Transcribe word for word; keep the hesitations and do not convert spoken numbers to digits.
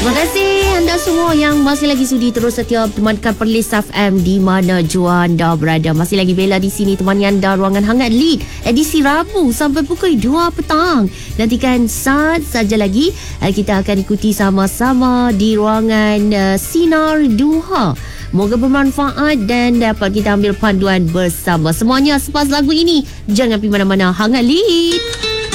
Terima kasih anda semua yang masih lagi sudi terus setia temankan Perlis F M di mana jua anda berada. Masih lagi Bella di sini temani anda Ruangan Hangat Lead edisi Rabu sampai pukul dua petang. Nantikan saat saja lagi kita akan ikuti sama-sama di ruangan uh, Sinar Duha. Moga bermanfaat dan dapat kita ambil panduan bersama. Semuanya selepas lagu ini jangan pergi mana-mana. Hangat Lead.